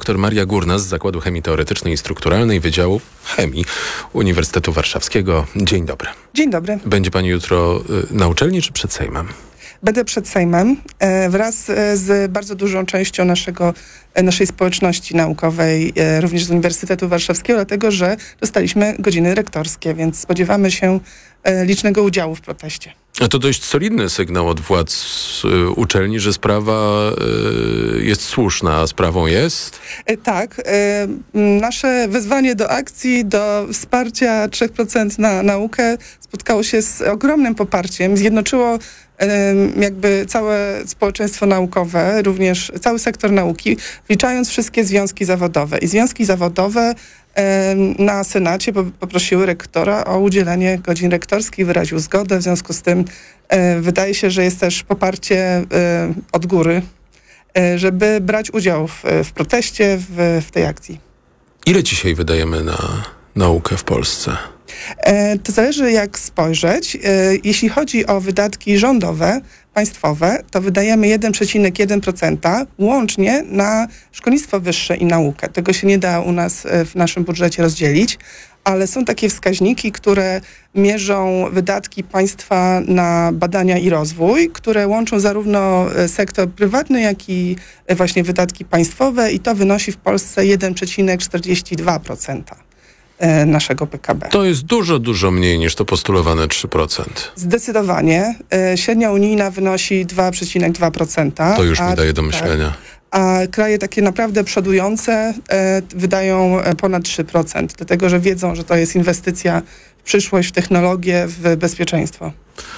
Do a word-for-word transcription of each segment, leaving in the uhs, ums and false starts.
dr Maria Górna z Zakładu Chemii Teoretycznej i Strukturalnej Wydziału Chemii Uniwersytetu Warszawskiego. Dzień dobry. Dzień dobry. Będzie pani jutro y, na uczelni czy przed Sejmem? Będę przed Sejmem e, wraz e, z bardzo dużą częścią naszego, e, naszej społeczności naukowej, e, również z Uniwersytetu Warszawskiego, dlatego że dostaliśmy godziny rektorskie, więc spodziewamy się e, licznego udziału w proteście. A to dość solidny sygnał od władz y, uczelni, że sprawa y, jest słuszna, a sprawą jest? E, tak. E, nasze wezwanie do akcji, do wsparcia trzy procent na naukę spotkało się z ogromnym poparciem. Zjednoczyło e, jakby całe społeczeństwo naukowe, również cały sektor nauki, wliczając wszystkie związki zawodowe. I związki zawodowe na Senacie poprosiły rektora o udzielenie godzin rektorskich, wyraził zgodę. W związku z tym e, wydaje się, że jest też poparcie e, od góry, e, żeby brać udział w, w proteście, w, w tej akcji. Ile dzisiaj wydajemy na naukę w Polsce? E, to zależy jak spojrzeć. E, jeśli chodzi o wydatki rządowe, państwowe, to wydajemy jeden przecinek jeden procent łącznie na szkolnictwo wyższe i naukę. Tego się nie da u nas w naszym budżecie rozdzielić, ale są takie wskaźniki, które mierzą wydatki państwa na badania i rozwój, które łączą zarówno sektor prywatny, jak i właśnie wydatki państwowe i to wynosi w Polsce jeden przecinek czterdzieści dwa procent. Naszego P K B. To jest dużo, dużo mniej niż to postulowane trzy procent. Zdecydowanie. Średnia unijna wynosi dwa przecinek dwa procent. To już a, mi daje do myślenia. Tak, a kraje takie naprawdę przodujące e, wydają ponad trzy procent, dlatego że wiedzą, że to jest inwestycja w przyszłość, w technologię, w bezpieczeństwo.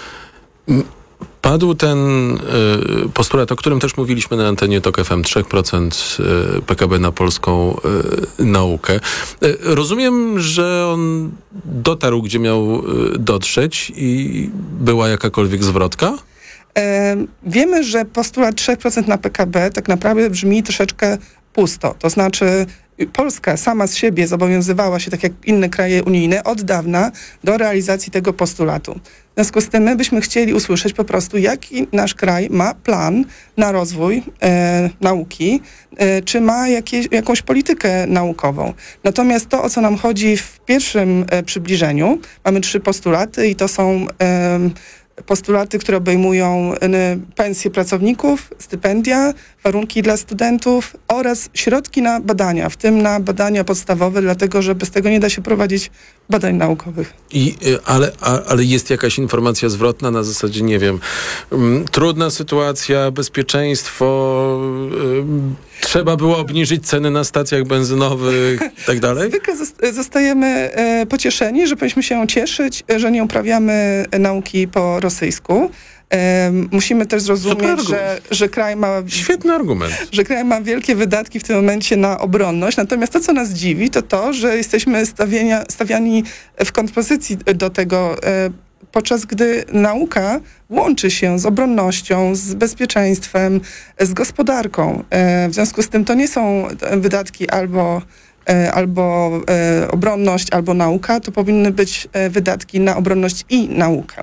Padł ten y, postulat, o którym też mówiliśmy na antenie Tok F M, trzy procent y, P K B na polską y, naukę. Y, rozumiem, że on dotarł, gdzie miał y, dotrzeć i była jakakolwiek zwrotka? E, wiemy, że postulat trzy procent na P K B tak naprawdę brzmi troszeczkę pusto. To znaczy Polska sama z siebie zobowiązywała się, tak jak inne kraje unijne, od dawna do realizacji tego postulatu. W związku z tym my byśmy chcieli usłyszeć po prostu, jaki nasz kraj ma plan na rozwój e, nauki, e, czy ma jakieś, jakąś politykę naukową. Natomiast to, o co nam chodzi w pierwszym e, przybliżeniu, mamy trzy postulaty i to są e, postulaty, które obejmują pensje pracowników, stypendia, warunki dla studentów oraz środki na badania, w tym na badania podstawowe, dlatego że bez tego nie da się prowadzić badań naukowych. I, ale, ale jest jakaś informacja zwrotna na zasadzie, nie wiem, um, trudna sytuacja, bezpieczeństwo, um, trzeba było obniżyć ceny na stacjach benzynowych i tak dalej? Zwykle zostajemy e, pocieszeni, że powinniśmy się cieszyć, że nie uprawiamy nauki po rosyjsku. E, musimy też zrozumieć, że, że kraj ma... Świetny argument. Że kraj ma wielkie wydatki w tym momencie na obronność. Natomiast to, co nas dziwi, to to, że jesteśmy stawienia, stawiani w kontrpozycji do tego, e, podczas gdy nauka łączy się z obronnością, z bezpieczeństwem, z gospodarką. E, w związku z tym to nie są wydatki albo albo e, obronność, albo nauka, to powinny być e, wydatki na obronność i naukę.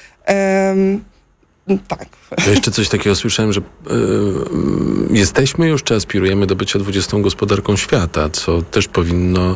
E, tak. Ja jeszcze coś takiego słyszałem, że e, jesteśmy już, czy aspirujemy do bycia dwudziestą gospodarką świata, co też powinno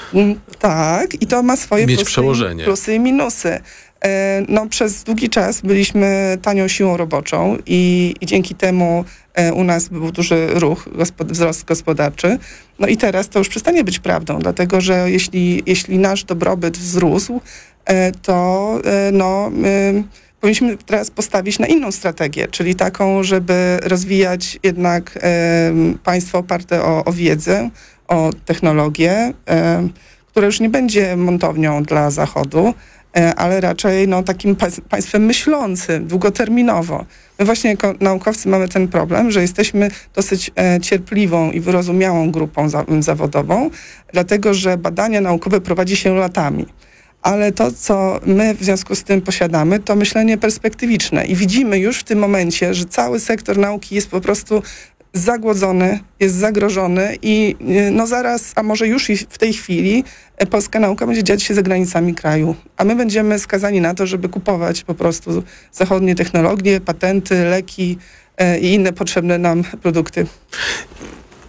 tak, i to ma swoje mieć plusy, przełożenie. plusy i minusy. E, no, przez długi czas byliśmy tanią siłą roboczą i, i dzięki temu e, u nas był duży ruch, gospod- wzrost gospodarczy. No i teraz to już przestanie być prawdą, dlatego że jeśli, jeśli nasz dobrobyt wzrósł, e, to e, no, e, powinniśmy teraz postawić na inną strategię, czyli taką, żeby rozwijać jednak e, państwo oparte o, o wiedzę, o technologię, e, które już nie będzie montownią dla Zachodu, ale raczej no, takim państwem myślącym, długoterminowo. My właśnie jako naukowcy mamy ten problem, że jesteśmy dosyć e, cierpliwą i wyrozumiałą grupą za, zawodową, dlatego że badania naukowe prowadzi się latami. Ale to, co my w związku z tym posiadamy, to myślenie perspektywiczne. I widzimy już w tym momencie, że cały sektor nauki jest po prostu zagłodzony, jest zagrożony i no zaraz, a może już i w tej chwili polska nauka będzie dziać się za granicami kraju. A my będziemy skazani na to, żeby kupować po prostu zachodnie technologie, patenty, leki e, i inne potrzebne nam produkty.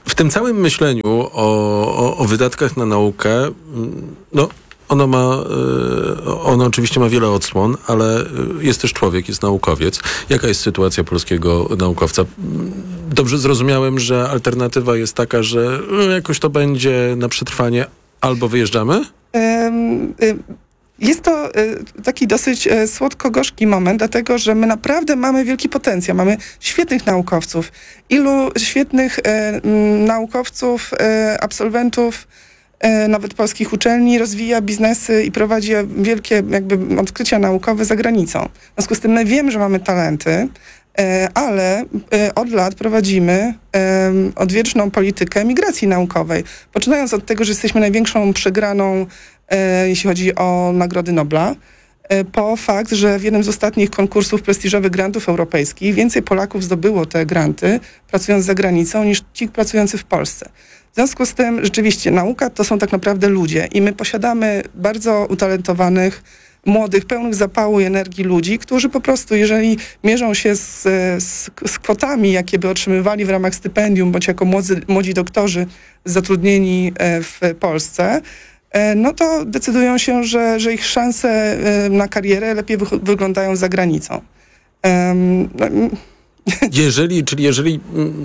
w tym całym myśleniu o, o, o wydatkach na naukę, no ono ma, ono oczywiście ma wiele odsłon, ale jest też człowiek, jest naukowiec. Jaka jest sytuacja polskiego naukowca? Dobrze zrozumiałem, że alternatywa jest taka, że jakoś to będzie na przetrwanie, albo wyjeżdżamy? Um, y- Jest to taki dosyć słodko-gorzki moment, dlatego że my naprawdę mamy wielki potencjał. Mamy świetnych naukowców. Ilu świetnych e, naukowców, e, absolwentów e, nawet polskich uczelni rozwija biznesy i prowadzi wielkie jakby odkrycia naukowe za granicą. W związku z tym my wiemy, że mamy talenty, e, ale e, od lat prowadzimy e, odwieczną politykę migracji naukowej. Poczynając od tego, że jesteśmy największą przegraną jeśli chodzi o Nagrody Nobla, po fakt, że w jednym z ostatnich konkursów prestiżowych grantów europejskich więcej Polaków zdobyło te granty, pracując za granicą, niż ci pracujący w Polsce. W związku z tym rzeczywiście nauka to są tak naprawdę ludzie i my posiadamy bardzo utalentowanych, młodych, pełnych zapału i energii ludzi, którzy po prostu, jeżeli mierzą się z, z, z kwotami, jakie by otrzymywali w ramach stypendium, bądź jako młodzi, młodzi doktorzy zatrudnieni w Polsce, no to decydują się, że, że ich szanse na karierę lepiej wy- wyglądają za granicą. Um, no, Jeżeli, czyli jeżeli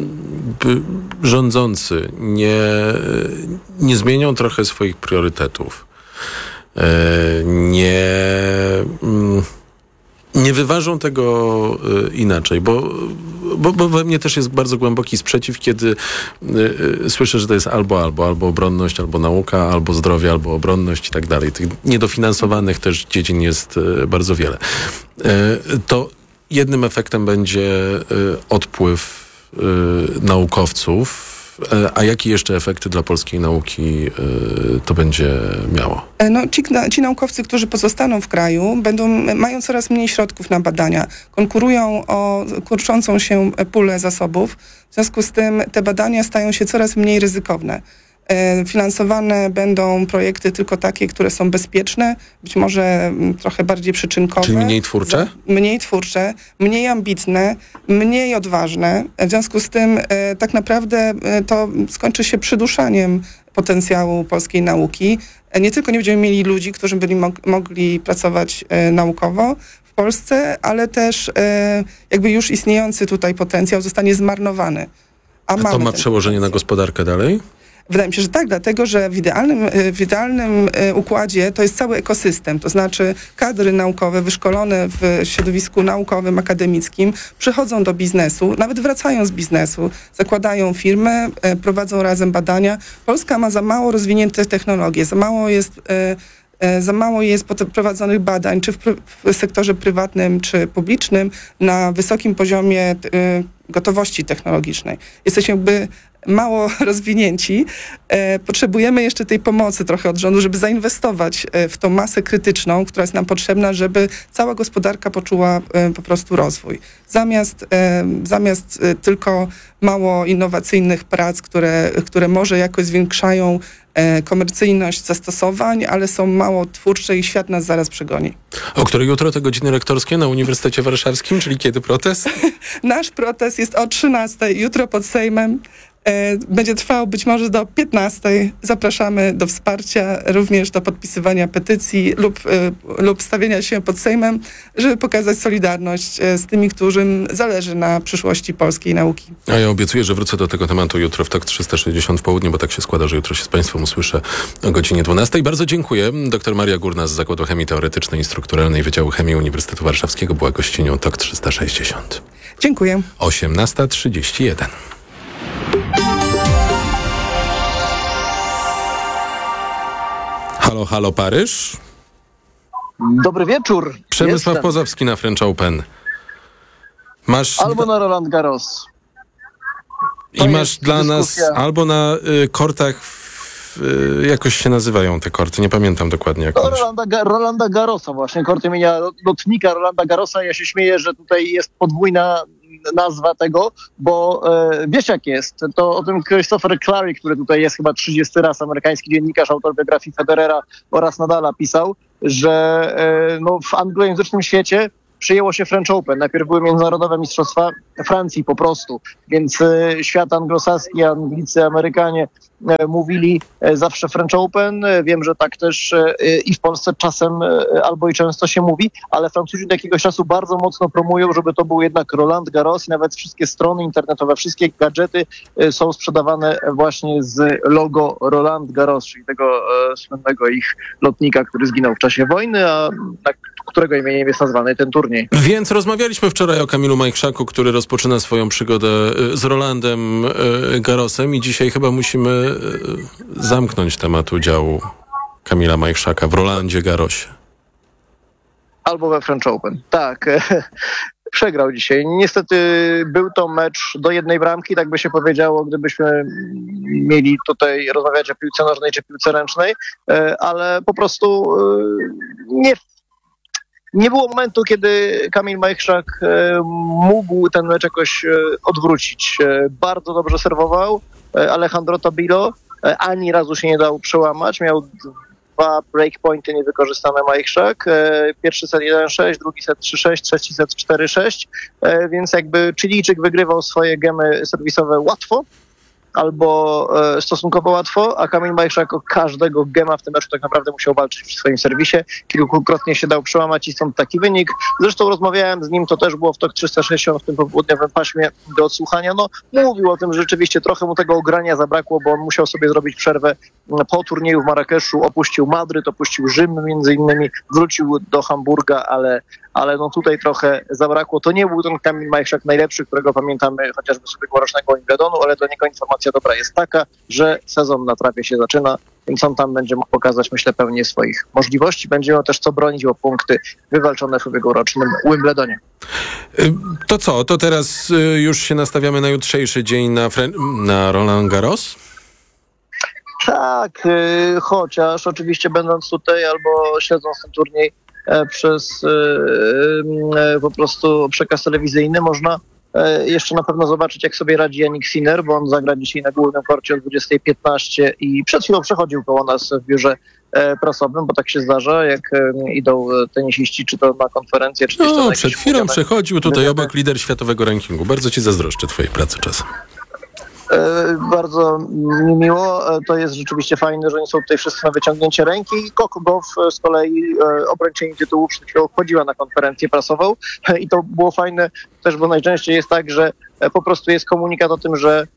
rządzący nie, nie zmienią trochę swoich priorytetów, nie, nie wyważą tego inaczej, bo, bo, bo we mnie też jest bardzo głęboki sprzeciw, kiedy y, słyszę, że to jest albo, albo, albo obronność, albo nauka, albo zdrowie, albo obronność i tak dalej. Tych niedofinansowanych też dziedzin jest y, bardzo wiele. Y, to jednym efektem będzie y, odpływ y, naukowców. A jakie jeszcze efekty dla polskiej nauki y, to będzie miało? No, ci, ci naukowcy, którzy pozostaną w kraju, będą, mają coraz mniej środków na badania. Konkurują o kurczącą się pulę zasobów. W związku z tym te badania stają się coraz mniej ryzykowne. Finansowane będą projekty tylko takie, które są bezpieczne, być może trochę bardziej przyczynkowe. Czyli mniej twórcze? Mniej twórcze, mniej ambitne, mniej odważne. W związku z tym e, tak naprawdę e, to skończy się przyduszaniem potencjału polskiej nauki. E, nie tylko nie będziemy mieli ludzi, którzy byli mo- mogli pracować e, naukowo w Polsce, ale też e, jakby już istniejący tutaj potencjał zostanie zmarnowany. A, A to ma przełożenie potencjał. Na gospodarkę dalej? Wydaje mi się, że tak, dlatego że w idealnym, w idealnym układzie to jest cały ekosystem, to znaczy kadry naukowe wyszkolone w środowisku naukowym, akademickim przychodzą do biznesu, nawet wracają z biznesu, zakładają firmę, prowadzą razem badania. Polska ma za mało rozwinięte technologie, za mało jest... Za mało jest prowadzonych badań, czy w, pr- w sektorze prywatnym, czy publicznym, na wysokim poziomie y, gotowości technologicznej. Jesteśmy jakby mało rozwinięci. E, potrzebujemy jeszcze tej pomocy trochę od rządu, żeby zainwestować e, w tą masę krytyczną, która jest nam potrzebna, żeby cała gospodarka poczuła e, po prostu rozwój. Zamiast, e, zamiast e, tylko mało innowacyjnych prac, które, które może jakoś zwiększają e, komercyjność zastosowań, ale są mało twórcze i świat nas zaraz przegoni. O której jutro te godziny rektorskie na Uniwersytecie Warszawskim, czyli kiedy protest? Nasz protest jest o trzynastej, jutro pod Sejmem. Będzie trwał być może do piętnastej. Zapraszamy do wsparcia, również do podpisywania petycji lub, lub stawienia się pod Sejmem, żeby pokazać solidarność z tymi, którym zależy na przyszłości polskiej nauki. A ja obiecuję, że wrócę do tego tematu jutro w tak trzysta sześćdziesiąt w południe, bo tak się składa, że jutro się z Państwem usłyszę o godzinie dwunastej. Bardzo dziękuję. Doktor Maria Górna z Zakładu Chemii Teoretycznej i Strukturalnej Wydziału Chemii Uniwersytetu Warszawskiego była gościnią T O K trzysta sześćdziesiąt. Dziękuję. osiemnasta trzydzieści jeden. Halo, halo Paryż. Dobry wieczór. Przemysław Jestem. Pozowski na French Open. Masz... Albo na Roland Garros. I To masz jest dla dyskusja. nas albo na y, kortach, w, y, jakoś się nazywają te korty, nie pamiętam dokładnie jak No, one się... Rolanda, Ga- Rolanda Garrosa właśnie, kort imienia lotnika Rolanda Garrosa. Ja się śmieję, że tutaj jest podwójna nazwa tego, bo e, wiesz jak jest, to o tym Christopher Clary, który tutaj jest chyba trzydziesty raz, amerykański dziennikarz, autor biografii Federera oraz Nadala, pisał, że e, no, w anglojęzycznym świecie przyjęło się French Open. Najpierw były międzynarodowe mistrzostwa Francji po prostu, więc e, świat anglosaski, Anglicy, Amerykanie e, mówili e, zawsze French Open. E, wiem, że tak też e, i w Polsce czasem e, albo i często się mówi, ale Francuzi do jakiegoś czasu bardzo mocno promują, żeby to był jednak Roland Garros i nawet wszystkie strony internetowe, wszystkie gadżety e, są sprzedawane właśnie z logo Roland Garros, czyli tego e, słynnego ich lotnika, który zginął w czasie wojny, a na którego imieniem jest nazwany ten turniej. Więc rozmawialiśmy wczoraj o Kamilu Majchrzaku, który rozpoczyna swoją przygodę z Rolandem Garrosem i dzisiaj chyba musimy zamknąć temat udziału Kamila Majchrzaka w Rolandzie Garrosie. Albo we French Open. Tak. Przegrał dzisiaj. Niestety był to mecz do jednej bramki, tak by się powiedziało, gdybyśmy mieli tutaj rozmawiać o piłce nożnej czy piłce ręcznej, ale po prostu nie Nie było momentu, kiedy Kamil Majchrzak e, mógł ten mecz jakoś e, odwrócić. E, bardzo dobrze serwował e, Alejandro Tabilo. E, ani razu się nie dał przełamać. Miał dwa breakpointy niewykorzystane Majchrzak. E, pierwszy set jeden sześć, drugi set trzy sześć, trzeci set cztery sześć. E, więc jakby Chilijczyk wygrywał swoje gemy serwisowe łatwo, albo e, stosunkowo łatwo, a Kamil Majchrzak o każdego gema w tym meczu tak naprawdę musiał walczyć przy swoim serwisie. Kilkukrotnie się dał przełamać i stąd taki wynik. Zresztą rozmawiałem z nim, to też było w Tok trzysta sześćdziesiąt w tym popołudniowym paśmie do odsłuchania. No, mówił o tym, że rzeczywiście trochę mu tego ogrania zabrakło, bo on musiał sobie zrobić przerwę po turnieju w Marrakeszu. Opuścił Madryt, opuścił Rzym między innymi, wrócił do Hamburga, ale ale no tutaj trochę zabrakło. To nie był ten Kamil Majchrzak najlepszy, którego pamiętamy chociażby z ubiegłorocznego Wimbledonu, ale do niego informacja dobra jest taka, że sezon na trawie się zaczyna, więc on tam będzie mógł pokazać, myślę, pełnię swoich możliwości. Będzie miał też co bronić o punkty wywalczone w ubiegłorocznym Wimbledonie. To co? To teraz już się nastawiamy na jutrzejszy dzień na, Fre- na Roland Garros? Tak, yy, chociaż oczywiście będąc tutaj albo śledząc ten turniej przez e, po prostu przekaz telewizyjny można e, jeszcze na pewno zobaczyć, jak sobie radzi Jannik Sinner, bo on zagra dzisiaj na głównym korcie o dwudziestej piętnaście i przed chwilą przechodził koło nas w biurze e, prasowym, bo tak się zdarza, jak e, idą tenisiści, czy to na konferencję, czy też no, to na przed chwilą mówione, przechodził tutaj wywiady. Obok lider światowego rankingu. Bardzo ci zazdroszczę twojej pracy czasem. E, bardzo mi miło. E, to jest rzeczywiście fajne, że oni są tutaj wszyscy na wyciągnięcie ręki. Coco Gauff z kolei, e, obrończyni tytułu, przed chwilą wchodziła na konferencję prasową e, i to było fajne też, bo najczęściej jest tak, że e, po prostu jest komunikat o tym, że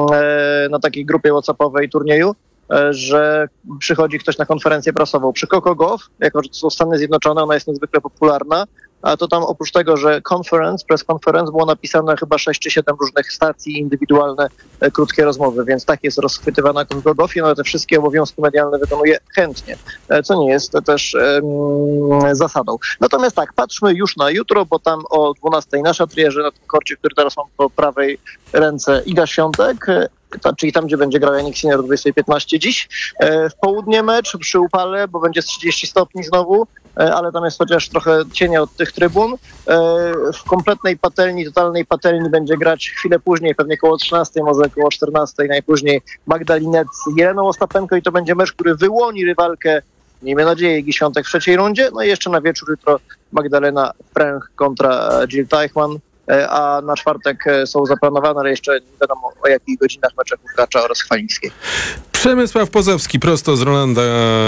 e, na takiej grupie whatsappowej turnieju, e, że przychodzi ktoś na konferencję prasową. Przy Coco Gauff, jako że to są Stany Zjednoczone, ona jest niezwykle popularna, a to tam oprócz tego, że conference, press conference, było napisane chyba sześć czy siedem różnych stacji, indywidualne, e, krótkie rozmowy, więc tak jest rozchwytywana Coco Gauff i no, te wszystkie obowiązki medialne wykonuje chętnie, e, co nie jest też e, zasadą. Natomiast tak, patrzmy już na jutro, bo tam o dwunastej na Szatrierze, na tym korcie, który teraz mam po prawej ręce, Iga Świątek, e, Ta, czyli tam, gdzie będzie grał Jannik Sinner o dwudziestej piętnaście dziś. E, w południe mecz przy upale, bo będzie z trzydzieści stopni znowu, e, ale tam jest chociaż trochę cienia od tych trybun. E, w kompletnej patelni, totalnej patelni będzie grać chwilę później, pewnie koło trzynastej, może koło czternastej najpóźniej Magdalinec z Jeleną Ostapenko i to będzie mecz, który wyłoni rywalkę, miejmy nadzieję, Igi Świątek w trzeciej rundzie. No i jeszcze na wieczór jutro Magdalena Fręch kontra Jill Teichmann. A na czwartek są zaplanowane, ale jeszcze nie wiadomo o jakich godzinach mecze Hurkacza oraz Chwalińskiej. Przemysław Pozowski prosto z Rolanda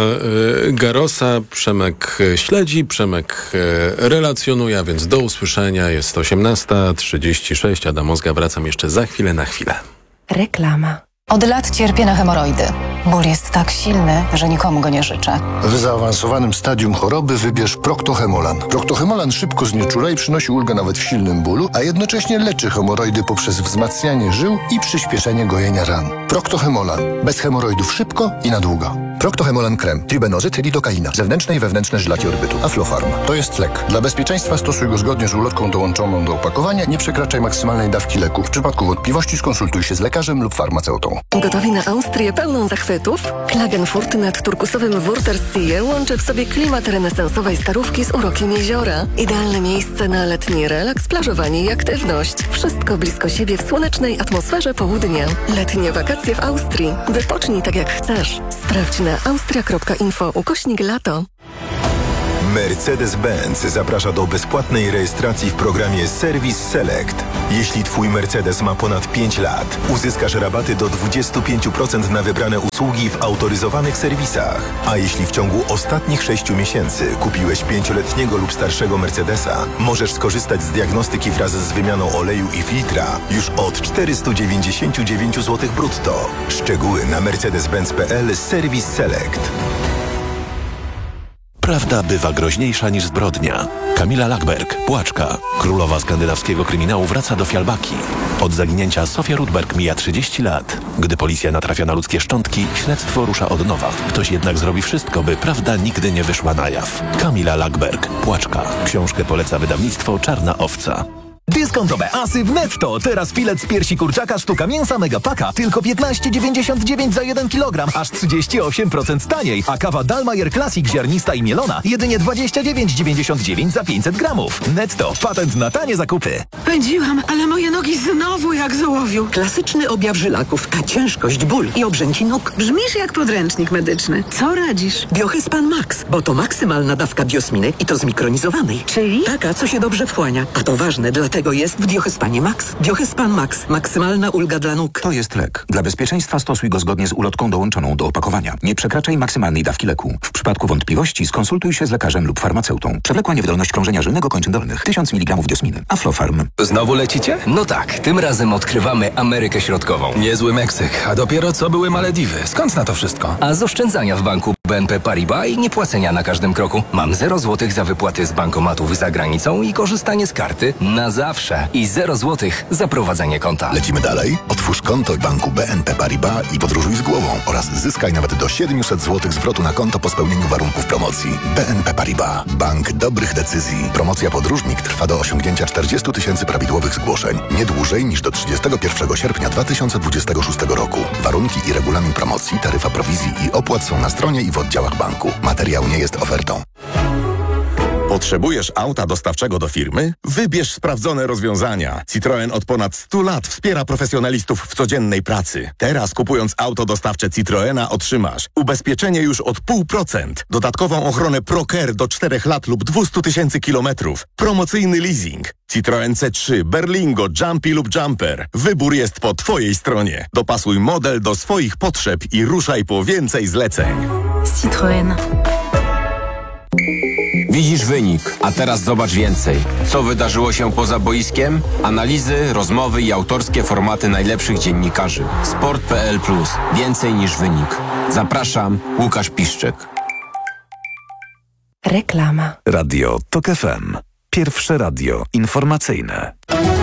Garrosa. Przemek śledzi, Przemek relacjonuje, a więc do usłyszenia. Jest osiemnasta trzydzieści sześć. Adam Mozga, wracam jeszcze za chwilę na chwilę. Reklama. Od lat cierpię na hemoroidy. Ból jest tak silny, że nikomu go nie życzę. W zaawansowanym stadium choroby wybierz Proctohemolan. Proctohemolan szybko znieczula i przynosi ulgę nawet w silnym bólu, a jednocześnie leczy hemoroidy poprzez wzmacnianie żył i przyspieszenie gojenia ran. Proctohemolan. Bez hemoroidów szybko i na długo. Proctohemolan krem. Tribenozyt, lidokaina. Zewnętrzne i wewnętrzne żylaki orbytu. Aflofarm. To jest lek. Dla bezpieczeństwa stosuj go zgodnie z ulotką dołączoną do opakowania. Nie przekraczaj maksymalnej dawki leku. W przypadku wątpliwości skonsultuj się z lekarzem lub farmaceutą. Gotowi na Austrię pełną zachwytów? Klagenfurt nad turkusowym Wörthersee łączy w sobie klimat renesansowej starówki z urokiem jeziora. Idealne miejsce na letni relaks, plażowanie i aktywność. Wszystko blisko siebie w słonecznej atmosferze południa. Letnie wakacje w Austrii. Wypocznij tak jak chcesz. Sprawdź na austria kropka info ukośnik lato. Mercedes-Benz zaprasza do bezpłatnej rejestracji w programie Service Select. Jeśli Twój Mercedes ma ponad pięć lat, uzyskasz rabaty do dwadzieścia pięć procent na wybrane usługi w autoryzowanych serwisach. A jeśli w ciągu ostatnich sześciu miesięcy kupiłeś pięcioletniego lub starszego Mercedesa, możesz skorzystać z diagnostyki wraz z wymianą oleju i filtra już od czterysta dziewięćdziesiąt dziewięć złotych brutto. Szczegóły na mercedes benz kropka p l Service Select. Prawda bywa groźniejsza niż zbrodnia. Kamila Lackberg, Płaczka, królowa skandynawskiego kryminału, wraca do Fialbaki. Od zaginięcia Sofia Rudberg mija trzydzieści lat. Gdy policja natrafia na ludzkie szczątki, śledztwo rusza od nowa. Ktoś jednak zrobi wszystko, by prawda nigdy nie wyszła na jaw. Kamila Lackberg, Płaczka. Książkę poleca wydawnictwo Czarna Owca. Dyskontowe asy w Netto. Teraz filet z piersi kurczaka sztuka mięsa Megapaka tylko piętnaście dziewięćdziesiąt dziewięć za jeden kilogram, aż trzydzieści osiem procent taniej. A kawa Dalmayer Classic ziarnista i mielona jedynie dwadzieścia dziewięć dziewięćdziesiąt dziewięć za pięćset gramów. Netto. Patent na tanie zakupy. Pędziłam, ale moje nogi znowu jak z ołowiu. Klasyczny objaw żylaków, a ciężkość, ból i obrzęki nóg. Brzmisz jak podręcznik medyczny. Co radzisz? Biohyspan Max, bo to maksymalna dawka biosminy i to zmikronizowanej. Czyli? Taka, co się dobrze wchłania. A to ważne, dlatego jest w Biohyspanie Max. Biohyspan Max. Maksymalna ulga dla nóg. To jest lek. Dla bezpieczeństwa stosuj go zgodnie z ulotką dołączoną do opakowania. Nie przekraczaj maksymalnej dawki leku. W przypadku wątpliwości skonsultuj się z lekarzem lub farmaceutą. Przewlekła niewydolność krążenia żylnego kończyn dolnych. tysiąc miligramów diosminy. Aflofarm. Znowu lecicie? No tak. Tym razem odkrywamy Amerykę Środkową. Niezły Meksyk. A dopiero co były Malediwy. Skąd na to wszystko? A z oszczędzania w banku B N P Paribas i niepłacenia na każdym kroku. Mam zero złotych za wypłaty z bankomatów za granicą i korzystanie z karty na zawsze. I zero złotych za prowadzenie konta. Lecimy dalej? Otwórz konto w banku B N P Paribas i podróżuj z głową oraz zyskaj nawet do siedemset złotych zwrotu na konto po spełnieniu warunków promocji. B N P Paribas. Bank dobrych decyzji. Promocja podróżnik trwa do osiągnięcia czterdzieści tysięcy prawidłowych zgłoszeń. Nie dłużej niż do trzydziestego pierwszego sierpnia dwa tysiące dwudziestego szóstego roku. Warunki i regulamin promocji, taryfa prowizji i opłat są na stronie i w oddziałach banku. Materiał nie jest ofertą. Potrzebujesz auta dostawczego do firmy? Wybierz sprawdzone rozwiązania. Citroen od ponad stu lat wspiera profesjonalistów w codziennej pracy. Teraz kupując auto dostawcze Citroena otrzymasz ubezpieczenie już od pół procent, dodatkową ochronę ProCare do czterech lat lub dwieście tysięcy kilometrów, promocyjny leasing. Citroen C trzy, Berlingo, Jumpy lub Jumper. Wybór jest po Twojej stronie. Dopasuj model do swoich potrzeb i ruszaj po więcej zleceń. Citroen. Widzisz wynik, a teraz zobacz więcej. Co wydarzyło się poza boiskiem? Analizy, rozmowy i autorskie formaty najlepszych dziennikarzy. sport kropka p l plus. Więcej niż wynik. Zapraszam, Łukasz Piszczek. Reklama. Radio Tok F M. Pierwsze radio informacyjne.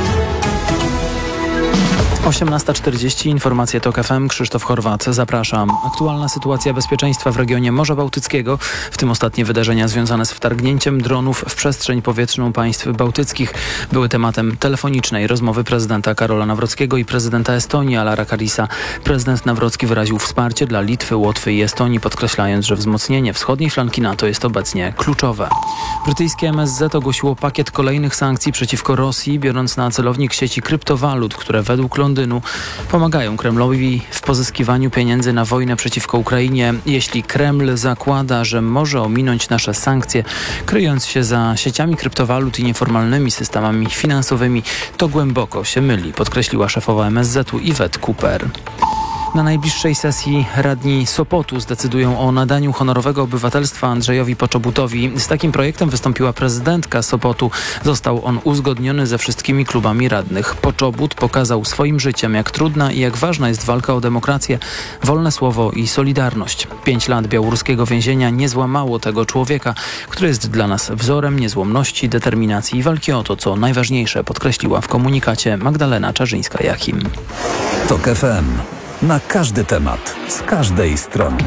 osiemnasta czterdzieści, informacje Tok F M, Krzysztof Horwat, zapraszam. Aktualna sytuacja bezpieczeństwa w regionie Morza Bałtyckiego, w tym ostatnie wydarzenia związane z wtargnięciem dronów w przestrzeń powietrzną państw bałtyckich, były tematem telefonicznej rozmowy prezydenta Karola Nawrockiego i prezydenta Estonii Alara Karisa. Prezydent Nawrocki wyraził wsparcie dla Litwy, Łotwy i Estonii, podkreślając, że wzmocnienie wschodniej flanki NATO jest obecnie kluczowe. Brytyjskie M S Z ogłosiło pakiet kolejnych sankcji przeciwko Rosji, biorąc na celownik sieci kryptowalut, które według Londynu pomagają Kremlowi w pozyskiwaniu pieniędzy na wojnę przeciwko Ukrainie. Jeśli Kreml zakłada, że może ominąć nasze sankcje, kryjąc się za sieciami kryptowalut i nieformalnymi systemami finansowymi, to głęboko się myli, podkreśliła szefowa M S Z-u Yvette Cooper. Na najbliższej sesji radni Sopotu zdecydują o nadaniu honorowego obywatelstwa Andrzejowi Poczobutowi. Z takim projektem wystąpiła prezydentka Sopotu. Został on uzgodniony ze wszystkimi klubami radnych. Poczobut pokazał swoim życiem, jak trudna i jak ważna jest walka o demokrację, wolne słowo i solidarność. Pięć lat białoruskiego więzienia nie złamało tego człowieka, który jest dla nas wzorem niezłomności, determinacji i walki o to, co najważniejsze, podkreśliła w komunikacie Magdalena Czarzyńska-Jachim. Tok F M. Na każdy temat, z każdej strony.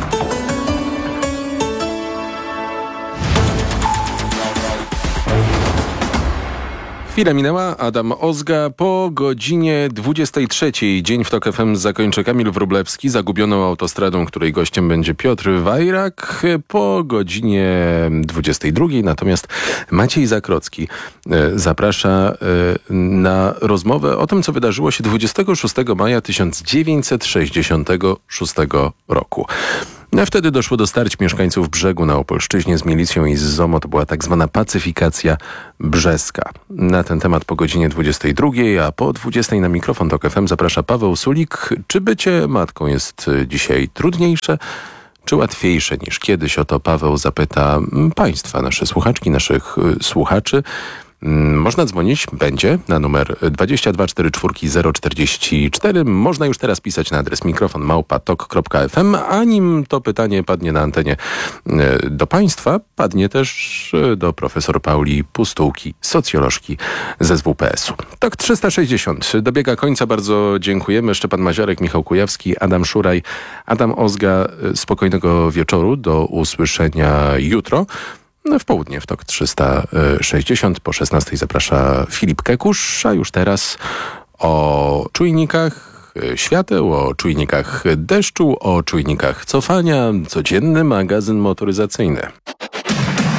Chwila minęła, Adam Ozga. Po godzinie dwudziestej trzeciej dzień w Tok F M zakończy Kamil Wróblewski zagubioną autostradą, której gościem będzie Piotr Wajrak. Po godzinie dwudziestej drugiej natomiast Maciej Zakrocki zaprasza na rozmowę o tym, co wydarzyło się dwudziestego szóstego maja tysiąc dziewięćset sześćdziesiątego szóstego roku. A wtedy doszło do starć mieszkańców Brzegu na Opolszczyźnie z milicją i z Z O M O. To była tak zwana pacyfikacja brzeska. Na ten temat po godzinie dwudziestej drugiej, a po dwudziestej na mikrofon Tok F M zaprasza Paweł Sulik. Czy bycie matką jest dzisiaj trudniejsze czy łatwiejsze niż kiedyś? O to Paweł zapyta państwa, nasze słuchaczki, naszych słuchaczy. Można dzwonić, będzie, na numer dwadzieścia dwa czterdzieści cztery zero czterdzieści cztery. Można już teraz pisać na adres mikrofon małpa tok kropka f m, a nim to pytanie padnie na antenie do państwa, padnie też do profesor Pauli Pustułki, socjolożki z S W P S u. Tok trzysta sześćdziesiąt dobiega końca. Bardzo dziękujemy. Szczepan Maziarek, Michał Kujawski, Adam Szuraj, Adam Ozga. Spokojnego wieczoru. Do usłyszenia jutro. No, w południe w Tok trzysta sześćdziesiąt. Po szesnastej zaprasza Filip Kekusz, a już teraz o czujnikach świateł, o czujnikach deszczu, o czujnikach cofania. Codzienny magazyn motoryzacyjny.